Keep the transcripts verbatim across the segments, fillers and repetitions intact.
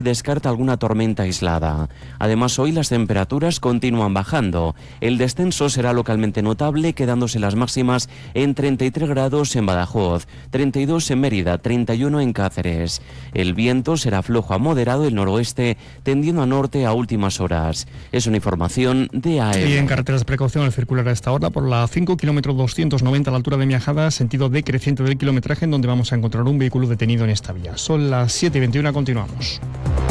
descarta alguna tormenta aislada. Además, hoy las temperaturas continúan bajando. El descenso será localmente notable, quedándose las máximas en treinta y tres grados en Badajoz, treinta y dos en Mérida, treinta y uno en Cáceres. El viento será flojo a moderado del noroeste, tendiendo a norte a últimas horas. Es una información de A E M. Y en carreteras, precaución al circular a esta hora por la cinco, kilómetro doscientos noventa a la altura de Miajada, sentido decreciente del kilometraje, en donde vamos a encontrar un vehículo detenido en esta vía. Son las siete y veintiuno, continuamos.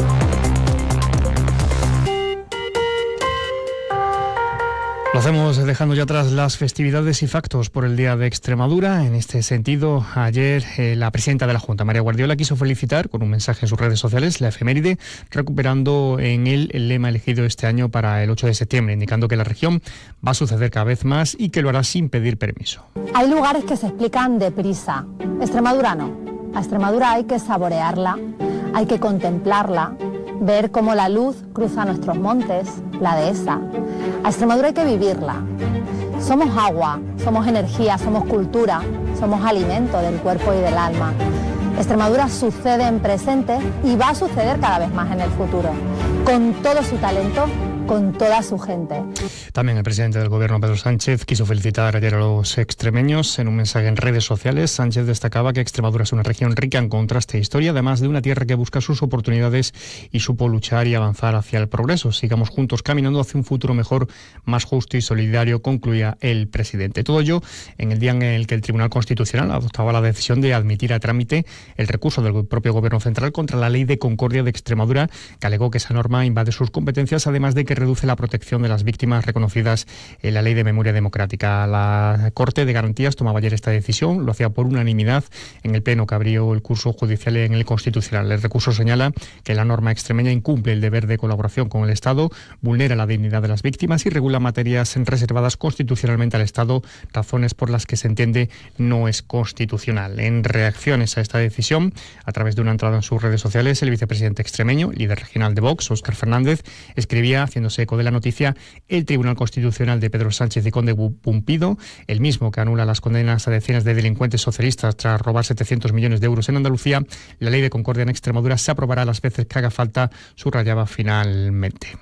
Lo hacemos dejando ya atrás las festividades y factos por el Día de Extremadura. En este sentido, ayer eh, la presidenta de la Junta, María Guardiola, quiso felicitar con un mensaje en sus redes sociales la efeméride, recuperando en él el lema elegido este año para el ocho de septiembre, indicando que la región va a suceder cada vez más y que lo hará sin pedir permiso. Hay lugares que se explican deprisa. Extremadura no. A Extremadura hay que saborearla, hay que contemplarla, ver cómo la luz cruza nuestros montes, la dehesa. A Extremadura hay que vivirla. Somos agua, somos energía, somos cultura, somos alimento del cuerpo y del alma. Extremadura sucede en presente y va a suceder cada vez más en el futuro, con todo su talento, con toda su gente. También el presidente del Gobierno, Pedro Sánchez, quiso felicitar ayer a los extremeños. En un mensaje en redes sociales, Sánchez destacaba que Extremadura es una región rica en contraste e historia, además de una tierra que busca sus oportunidades y supo luchar y avanzar hacia el progreso. Sigamos juntos caminando hacia un futuro mejor, más justo y solidario, concluía el presidente. Todo ello en el día en el que el Tribunal Constitucional adoptaba la decisión de admitir a trámite el recurso del propio Gobierno central contra la Ley de Concordia de Extremadura, que alegó que esa norma invade sus competencias, además de que reduce la protección de las víctimas reconocidas en la Ley de Memoria Democrática. La Corte de Garantías tomaba ayer esta decisión, lo hacía por unanimidad en el pleno que abrió el curso judicial en el Constitucional. El recurso señala que la norma extremeña incumple el deber de colaboración con el Estado, vulnera la dignidad de las víctimas y regula materias reservadas constitucionalmente al Estado, razones por las que se entiende no es constitucional. En reacciones a esta decisión, a través de una entrada en sus redes sociales, el vicepresidente extremeño, líder regional de Vox, Óscar Fernández, escribía, haciendo eco de la noticia: el Tribunal Constitucional de Pedro Sánchez y Conde Pumpido, el mismo que anula las condenas a decenas de delincuentes socialistas tras robar setecientos millones de euros en Andalucía, la Ley de Concordia en Extremadura se aprobará las veces que haga falta, subrayaba finalmente.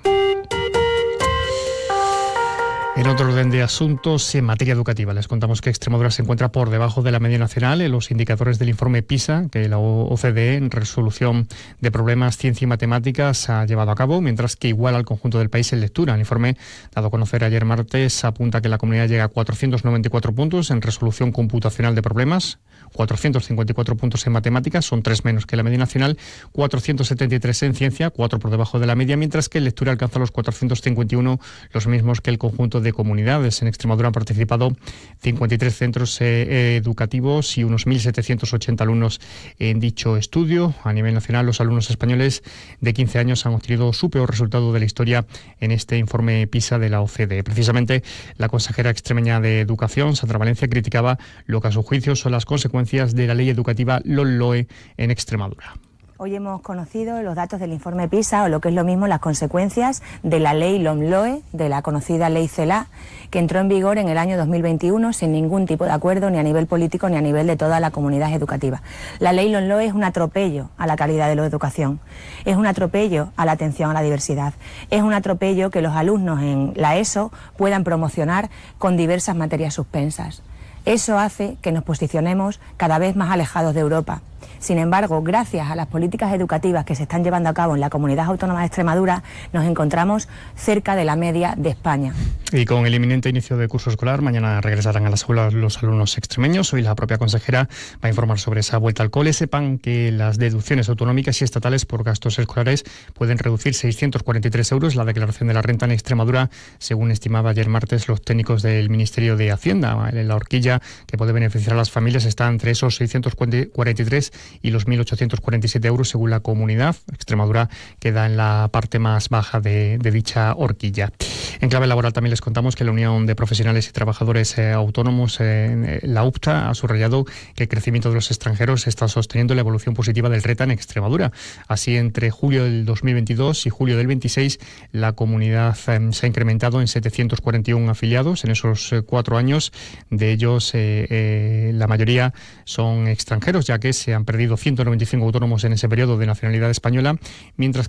En otro orden de asuntos, en materia educativa, les contamos que Extremadura se encuentra por debajo de la media nacional en los indicadores del informe PISA que la O C D E, en resolución de problemas ciencia y matemáticas, ha llevado a cabo, mientras que iguala al conjunto del país en lectura. El informe, dado a conocer ayer martes, apunta que la comunidad llega a cuatrocientos noventa y cuatro puntos en resolución computacional de problemas, cuatrocientos cincuenta y cuatro puntos en matemáticas, son tres menos que la media nacional, cuatrocientos setenta y tres en ciencia, cuatro por debajo de la media, mientras que en lectura alcanza los cuatrocientos cincuenta y uno, los mismos que el conjunto de comunidades. En Extremadura han participado cincuenta y tres centros eh, educativos y unos mil setecientos ochenta alumnos en dicho estudio. A nivel nacional, los alumnos españoles de quince años han obtenido su peor resultado de la historia en este informe PISA de la O C D E. Precisamente, la consejera extremeña de Educación, Sandra Valencia, criticaba lo que a su juicio son las consecuencias de la ley educativa LOMLOE en Extremadura. Hoy hemos conocido los datos del informe PISA, o lo que es lo mismo, las consecuencias de la ley LOMLOE, de la conocida ley CELA, que entró en vigor en el año dos mil veintiuno sin ningún tipo de acuerdo, ni a nivel político ni a nivel de toda la comunidad educativa. La ley LOMLOE es un atropello a la calidad de la educación, es un atropello a la atención a la diversidad, es un atropello que los alumnos en la ESO puedan promocionar con diversas materias suspensas. Eso hace que nos posicionemos cada vez más alejados de Europa. Sin embargo, gracias a las políticas educativas que se están llevando a cabo en la Comunidad Autónoma de Extremadura, nos encontramos cerca de la media de España. Y con el inminente inicio de curso escolar, mañana regresarán a las aulas los alumnos extremeños. Hoy la propia consejera va a informar sobre esa vuelta al cole. Sepan que las deducciones autonómicas y estatales por gastos escolares pueden reducir seiscientos cuarenta y tres euros la declaración de la renta en Extremadura, según estimaba ayer martes los técnicos del Ministerio de Hacienda. La horquilla que puede beneficiar a las familias está entre esos seiscientos cuarenta y tres y los mil ochocientos cuarenta y siete euros según la comunidad. Extremadura queda en la parte más baja de, de dicha horquilla. En clave laboral también les contamos que la Unión de Profesionales y Trabajadores eh, Autónomos, eh, la U P T A, ha subrayado que el crecimiento de los extranjeros está sosteniendo la evolución positiva del RETA en Extremadura. Así, entre julio del dos mil veintidós y julio del veintiséis, la comunidad eh, se ha incrementado en setecientos cuarenta y uno afiliados en esos eh, cuatro años. De ellos, eh, eh, la mayoría son extranjeros, ya que se han perdido ciento noventa y cinco autónomos en ese periodo de nacionalidad española, mientras